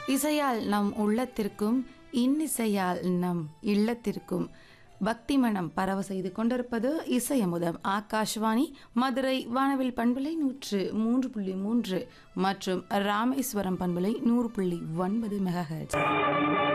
இசையால் நம் உள்ளத்திற்கும் இன்னிசையால் நம் இல்லத்திற்கும் பக்தி மனம் பரவ செய்து கொண்டிருப்பது இசையமுதம். ஆகாஷ்வாணி மதுரை வானவில் பண்பலை 103.3 மற்றும் ராமேஸ்வரம் பண்பலை 100.9 மெகாஹெர்ட்ஸ்.